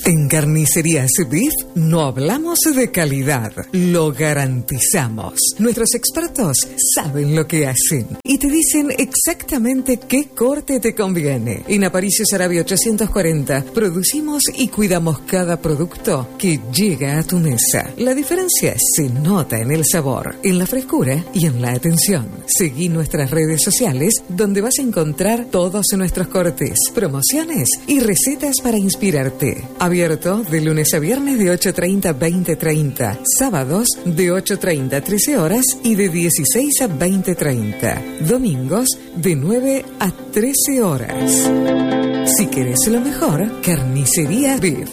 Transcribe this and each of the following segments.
En Carnicerías Beef no hablamos de calidad, lo garantizamos. Nuestros expertos saben lo que hacen y te dicen exactamente qué corte te conviene. En Aparicio Saravia 840 producimos y cuidamos cada producto que llega a tu mesa. La diferencia se nota en el sabor, en la frescura y en la atención. Seguí nuestras redes sociales donde vas a encontrar todos nuestros cortes, promociones y recetas para inspirarte. Abierto de lunes a viernes de 8:30 a 20:30, sábados de 8:30 a 13 horas y de 16 a 20:30, domingos de 9 a 13 horas. Si querés lo mejor, Carnicería Beef.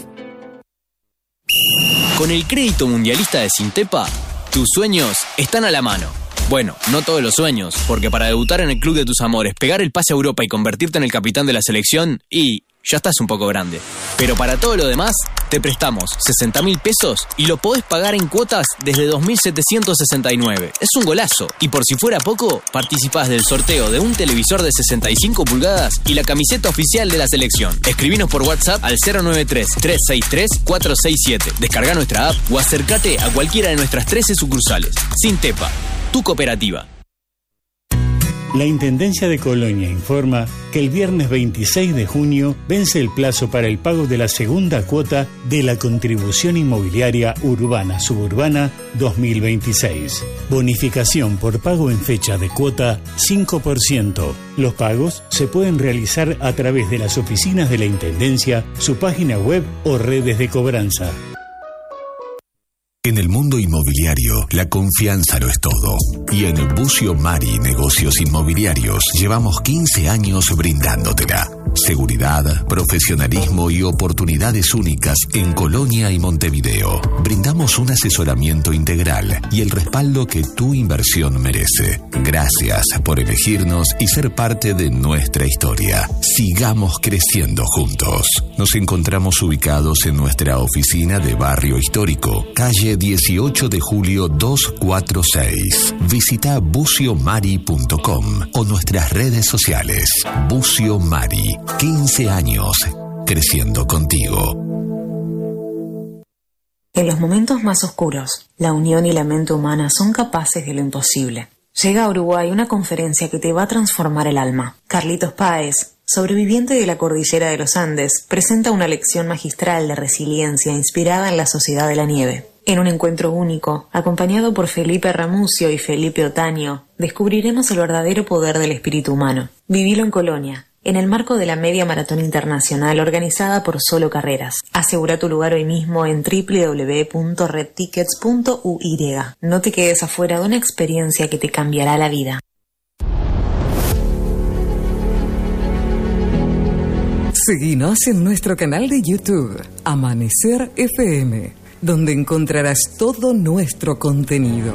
Con el crédito mundialista de Sintepa, tus sueños están a la mano. Bueno, no todos los sueños, porque para debutar en el club de tus amores, pegar el pase a Europa y convertirte en el capitán de la selección, ya estás un poco grande. Pero para todo lo demás, te prestamos 60.000 pesos y lo podés pagar en cuotas desde 2.769. Es un golazo. Y por si fuera poco, participás del sorteo de un televisor de 65 pulgadas y la camiseta oficial de la selección. Escribinos por WhatsApp al 093-363-467. Descarga nuestra app o acércate a cualquiera de nuestras 13 sucursales. Sintepa, tu cooperativa. La Intendencia de Colonia informa que el viernes 26 de junio vence el plazo para el pago de la segunda cuota de la Contribución Inmobiliaria Urbana-Suburbana 2026. Bonificación por pago en fecha de cuota 5%. Los pagos se pueden realizar a través de las oficinas de la Intendencia, su página web o redes de cobranza. En el mundo inmobiliario, la confianza lo es todo. Y en Bucio Mari Negocios Inmobiliarios llevamos 15 años brindándotela. Seguridad, profesionalismo y oportunidades únicas en Colonia y Montevideo. Brindamos un asesoramiento integral y el respaldo que tu inversión merece. Gracias por elegirnos y ser parte de nuestra historia. Sigamos creciendo juntos. Nos encontramos ubicados en nuestra oficina de Barrio Histórico, calle 18 de julio 246. Visita buciomari.com o nuestras redes sociales. Bucio Mari, 15 años creciendo contigo. En los momentos más oscuros, la unión y la mente humana son capaces de lo imposible. Llega a Uruguay una conferencia que te va a transformar el alma. Carlitos Páez, sobreviviente de la cordillera de los Andes, presenta una lección magistral de resiliencia inspirada en la Sociedad de la Nieve. En un encuentro único, acompañado por Felipe Ramucio y Felipe Otaño, descubriremos el verdadero poder del espíritu humano. Vivilo en Colonia, en el marco de la Media Maratón Internacional organizada por Solo Carreras. Asegura tu lugar hoy mismo en www.redtickets.uy. No te quedes afuera de una experiencia que te cambiará la vida. Seguinos en nuestro canal de YouTube, Amanecer FM, donde encontrarás todo nuestro contenido.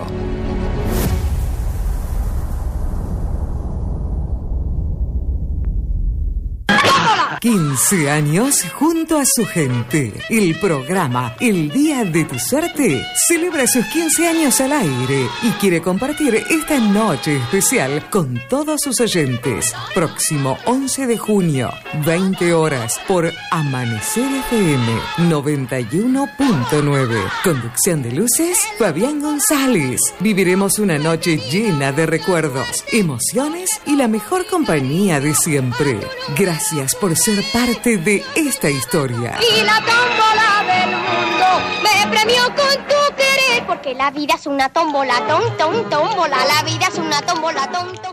15 años junto a su gente. El programa El Día de tu Suerte celebra sus 15 años al aire y quiere compartir esta noche especial con todos sus oyentes. Próximo 11 de junio, 20 horas, por Amanecer FM 91.9. Conducción de luces, Fabián González. Viviremos una noche llena de recuerdos, emociones y la mejor compañía de siempre. Gracias por ser parte de esta historia. Y la tómbola del mundo me premió con tu querer, porque la vida es una tómbola, tómbola, la vida es una tómbola,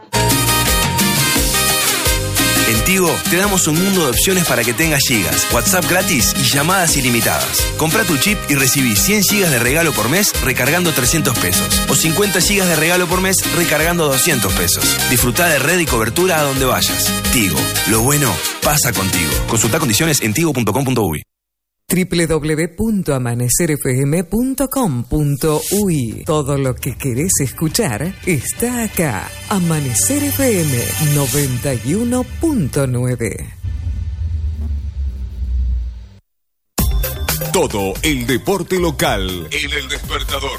En Tigo te damos un mundo de opciones para que tengas gigas, WhatsApp gratis y llamadas ilimitadas. Compra tu chip y recibí 100 gigas de regalo por mes recargando 300 pesos. O 50 gigas de regalo por mes recargando 200 pesos. Disfrutá de red y cobertura a donde vayas. Tigo, lo bueno pasa contigo. Consulta condiciones en tigo.com.uy. www.amanecerfm.com.uy. Todo lo que querés escuchar está acá. Amanecer FM 91.9. Todo el deporte local en El Despertador.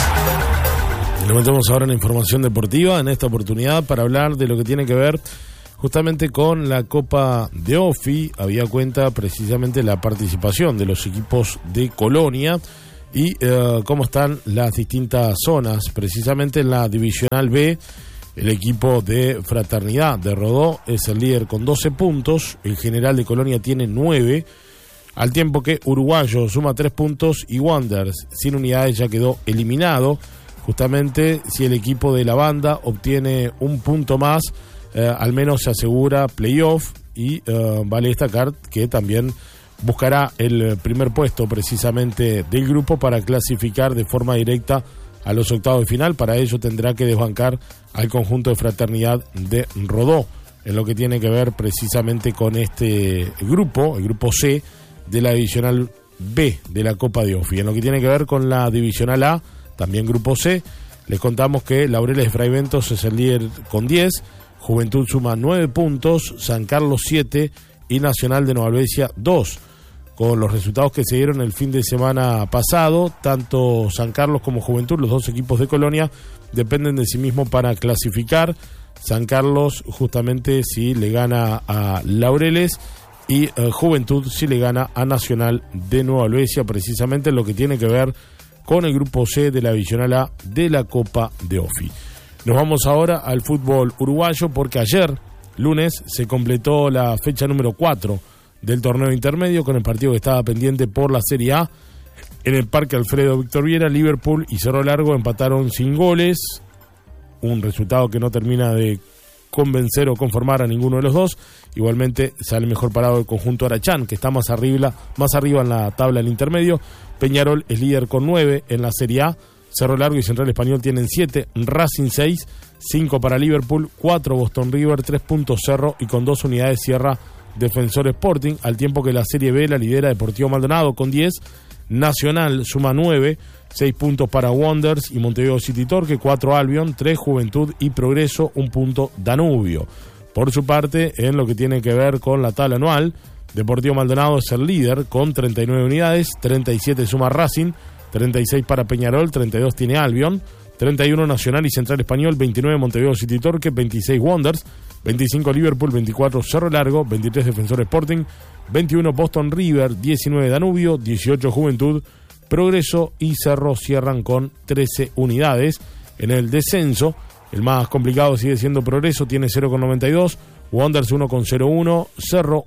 Le metemos ahora en información deportiva en esta oportunidad para hablar de lo que tiene que ver justamente con la Copa de OFI, había cuenta precisamente la participación de los equipos de Colonia y cómo están las distintas zonas. Precisamente en la Divisional B, el equipo de Fraternidad de Rodó es el líder con 12 puntos, el General de Colonia tiene 9, al tiempo que Uruguayo suma 3 puntos y Wanderers sin unidades ya quedó eliminado. Justamente si el equipo de la banda obtiene un punto más, al menos se asegura playoff y vale destacar que también buscará el primer puesto precisamente del grupo para clasificar de forma directa a los octavos de final. Para ello tendrá que desbancar al conjunto de Fraternidad de Rodó, en lo que tiene que ver precisamente con este grupo, el grupo C de la Divisional B de la Copa de OFI. En lo que tiene que ver con la Divisional A, también grupo C, les contamos que Laureles de Fray Bentos es el líder con 10, Juventud suma 9 puntos, San Carlos 7 y Nacional de Nueva Helvecia 2. Con los resultados que se dieron el fin de semana pasado, tanto San Carlos como Juventud, los dos equipos de Colonia, dependen de sí mismos para clasificar. San Carlos justamente si le gana a Laureles y Juventud si le gana a Nacional de Nueva Helvecia, precisamente en lo que tiene que ver con el grupo C de la Divisional A de la Copa de OFI. Nos vamos ahora al fútbol uruguayo porque ayer, lunes, se completó la fecha número 4 del torneo intermedio con el partido que estaba pendiente por la Serie A. En el Parque Alfredo Víctor Viera, Liverpool y Cerro Largo empataron sin goles, un resultado que no termina de convencer o conformar a ninguno de los dos. Igualmente sale mejor parado el conjunto Arachán, que está más arriba en la tabla del intermedio. Peñarol es líder con 9 en la Serie A. Cerro Largo y Central Español tienen 7, Racing 6, 5 para Liverpool, 4 Boston River, 3 puntos Cerro y con 2 unidades cierra Defensor Sporting, al tiempo que la Serie B la lidera Deportivo Maldonado con 10, Nacional suma 9, 6 puntos para Wanderers y Montevideo City Torque, 4 Albion, 3 Juventud y Progreso, 1 punto Danubio. Por su parte, en lo que tiene que ver con la tabla anual, Deportivo Maldonado es el líder con 39 unidades, 37 suma Racing, 36 para Peñarol, 32 tiene Albion, 31 Nacional y Central Español, 29 Montevideo City Torque, 26 Wanderers, 25 Liverpool, 24 Cerro Largo, 23 Defensor Sporting, 21 Boston River, 19 Danubio, 18 Juventud, Progreso y Cerro cierran con 13 unidades. En el descenso, el más complicado sigue siendo Progreso, tiene 0,92, Wanderers 1,01, Cerro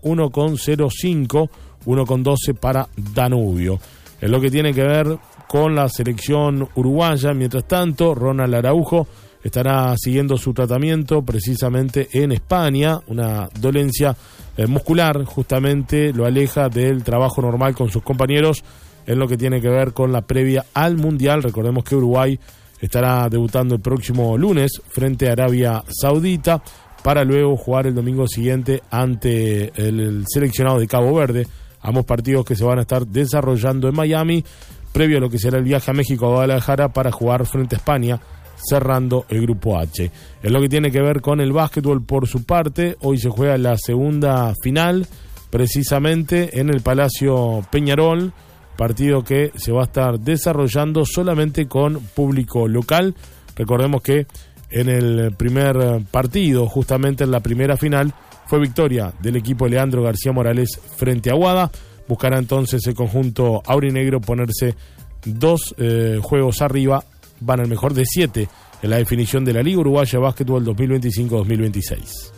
1,05, 1,12 para Danubio. En lo que tiene que ver con la selección uruguaya, mientras tanto, Ronald Araujo estará siguiendo su tratamiento precisamente en España. Una dolencia muscular justamente lo aleja del trabajo normal con sus compañeros en lo que tiene que ver con la previa al Mundial. Recordemos que Uruguay estará debutando el próximo lunes frente a Arabia Saudita para luego jugar el domingo siguiente ante el seleccionado de Cabo Verde. Ambos partidos que se van a estar desarrollando en Miami, previo a lo que será el viaje a México, a Guadalajara, para jugar frente a España, cerrando el grupo H. En lo que tiene que ver con el básquetbol, por su parte, hoy se juega la segunda final, precisamente en el Palacio Peñarol, partido que se va a estar desarrollando solamente con público local. Recordemos que en el primer partido, justamente en la primera final, fue victoria del equipo de Leandro García Morales frente a Aguada. Buscará entonces el conjunto aurinegro ponerse 2 juegos arriba, van al mejor de 7 en la definición de la Liga Uruguaya de Básquetbol 2025-2026.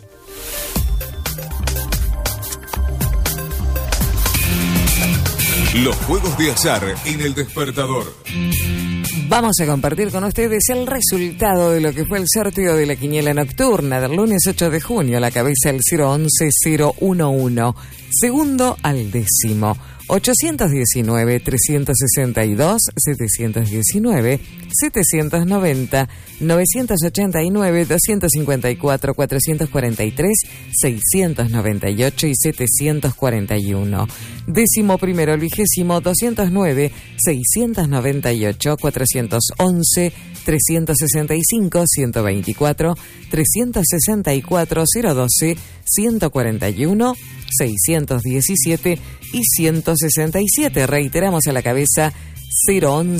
Los juegos de azar en el despertador. Vamos a compartir con ustedes el resultado de lo que fue el sorteo de la quiniela nocturna del lunes 8 de junio. La cabeza el 011-011. Segundo al décimo. 819, 362, 719, 790, 989, 254, 443, 698 y 741. Décimo primero el 20º, 209, 698, 411, 365, 124, 364, 012, 141, 617 y 167. Reiteramos a la cabeza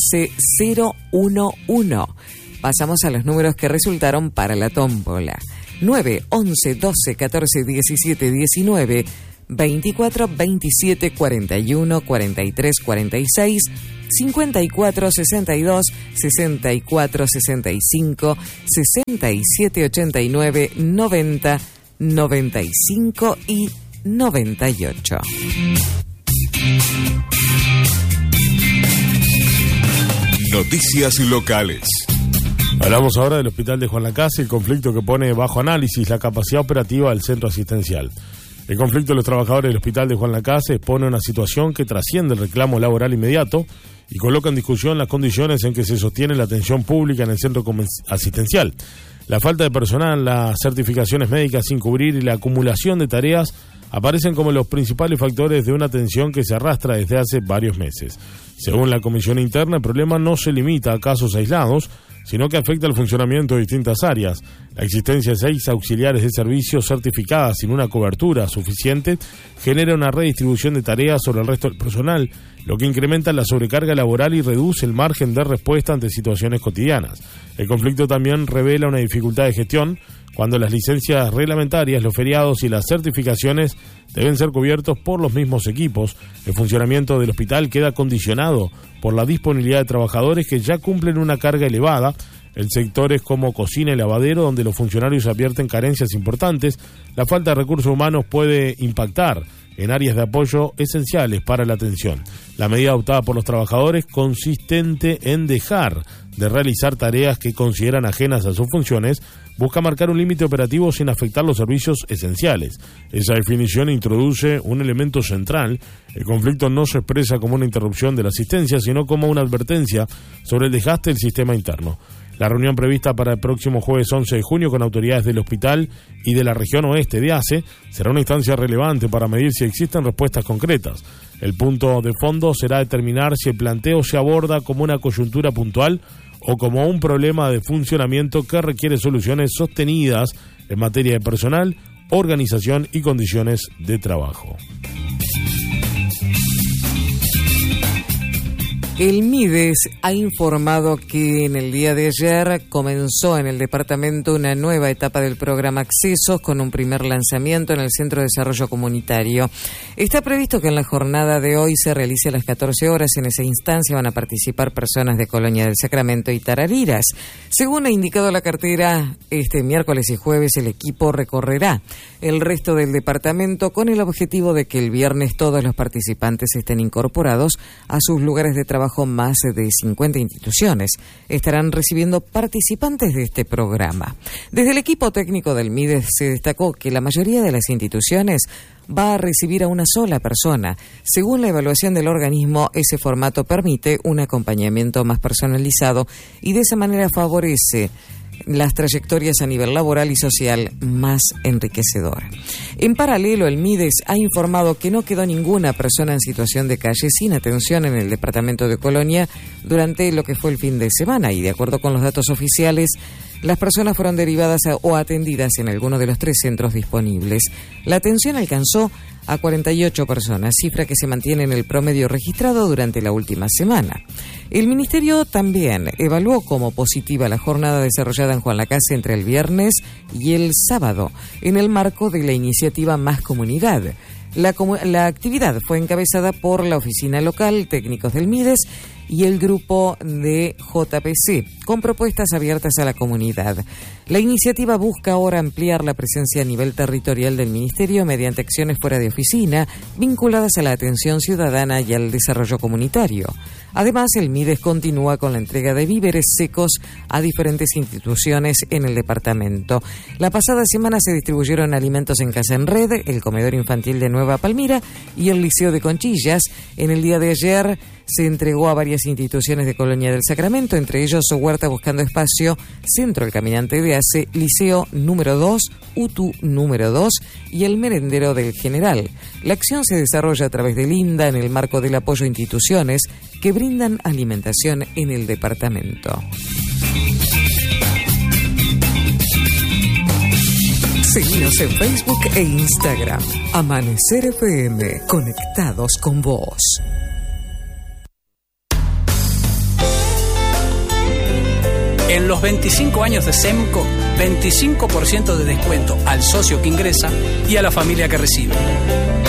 011-011. Pasamos a los números que resultaron para la tómbola. 9 11 12 14 17 19 24 27 41 43 46 54 62 64 65 67 89 90 95 y 98. Noticias locales. Hablamos ahora del Hospital de Juan Lacase, el conflicto que pone bajo análisis la capacidad operativa del centro asistencial. El conflicto de los trabajadores del Hospital de Juan Lacase expone una situación que trasciende el reclamo laboral inmediato y coloca en discusión las condiciones en que se sostiene la atención pública en el centro asistencial. La falta de personal, las certificaciones médicas sin cubrir y la acumulación de tareas aparecen como los principales factores de una tensión que se arrastra desde hace varios meses. Según la Comisión Interna, el problema no se limita a casos aislados, sino que afecta al funcionamiento de distintas áreas. La existencia de 6 auxiliares de servicio certificadas sin una cobertura suficiente genera una redistribución de tareas sobre el resto del personal, lo que incrementa la sobrecarga laboral y reduce el margen de respuesta ante situaciones cotidianas. El conflicto también revela una dificultad de gestión cuando las licencias reglamentarias, los feriados y las certificaciones deben ser cubiertos por los mismos equipos. El funcionamiento del hospital queda condicionado por la disponibilidad de trabajadores que ya cumplen una carga elevada en sectores como cocina y lavadero, donde los funcionarios advierten carencias importantes. La falta de recursos humanos puede impactar en áreas de apoyo esenciales para la atención. La medida adoptada por los trabajadores, consistente en dejar de realizar tareas que consideran ajenas a sus funciones, busca marcar un límite operativo sin afectar los servicios esenciales. Esa definición introduce un elemento central. El conflicto no se expresa como una interrupción de la asistencia, sino como una advertencia sobre el desgaste del sistema interno. La reunión prevista para el próximo jueves 11 de junio con autoridades del hospital y de la región oeste de ACE será una instancia relevante para medir si existen respuestas concretas. El punto de fondo será determinar si el planteo se aborda como una coyuntura puntual o como un problema de funcionamiento que requiere soluciones sostenidas en materia de personal, organización y condiciones de trabajo. El MIDES ha informado que en el día de ayer comenzó en el departamento una nueva etapa del programa Accesos con un primer lanzamiento en el Centro de Desarrollo Comunitario. Está previsto que en la jornada de hoy se realice a las 14 horas. En esa instancia van a participar personas de Colonia del Sacramento y Tarariras. Según ha indicado la cartera, este miércoles y jueves el equipo recorrerá el resto del departamento con el objetivo de que el viernes todos los participantes estén incorporados a sus lugares de trabajo. Más de 50 instituciones estarán recibiendo participantes de este programa. Desde el equipo técnico del MIDES se destacó que la mayoría de las instituciones va a recibir a una sola persona. Según la evaluación del organismo, ese formato permite un acompañamiento más personalizado y de esa manera favorece las trayectorias a nivel laboral y social más enriquecedora. En paralelo, el MIDES ha informado que no quedó ninguna persona en situación de calle sin atención en el departamento de Colonia durante lo que fue el fin de semana y, de acuerdo con los datos oficiales, las personas fueron derivadas o atendidas en alguno de los 3 centros disponibles. La atención alcanzó a 48 personas, cifra que se mantiene en el promedio registrado durante la última semana. El Ministerio también evaluó como positiva la jornada desarrollada en Juan Lacase entre el viernes y el sábado, en el marco de la iniciativa Más Comunidad. La actividad fue encabezada por la oficina local, técnicos del MIDES y el grupo de JPC, con propuestas abiertas a la comunidad. La iniciativa busca ahora ampliar la presencia a nivel territorial del Ministerio mediante acciones fuera de oficina, vinculadas a la atención ciudadana y al desarrollo comunitario. Además, el MIDES continúa con la entrega de víveres secos a diferentes instituciones en el departamento. La pasada semana se distribuyeron alimentos en Casa en Red, el comedor infantil de Nueva Palmira y el Liceo de Conchillas. En el día de ayer se entregó a varias instituciones de Colonia del Sacramento, entre ellos Huerta Buscando Espacio, Centro El Caminante de ACE, Liceo número 2, UTU número 2 y el Merendero del General. La acción se desarrolla a través del INDA en el marco del apoyo a instituciones que brindan alimentación en el departamento. Seguinos en Facebook e Instagram. Amanecer FM, conectados con vos. En los 25 años de SEMCO, 25% de descuento al socio que ingresa y a la familia que recibe.